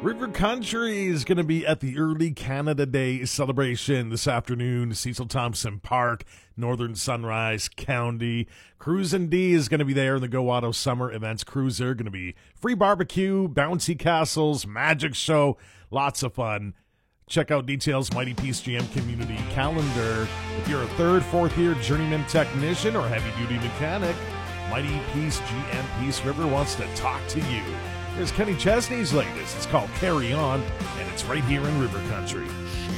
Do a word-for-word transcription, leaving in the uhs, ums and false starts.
River Country is going to be at the Early Canada Day celebration this afternoon, Cecil Thompson Park, Northern Sunrise County. Cruisin' D is going to be there in the Go Auto Summer Events Cruiser. Going to be free barbecue, bouncy castles, magic show, lots of fun. Check out details, Mighty Peace G M Community Calendar. If you're a third, fourth year journeyman technician or heavy duty mechanic, Mighty Peace G M Peace River wants to talk to you. Here's Kenny Chesney's latest. It's called Carry On, and it's right here in River Country.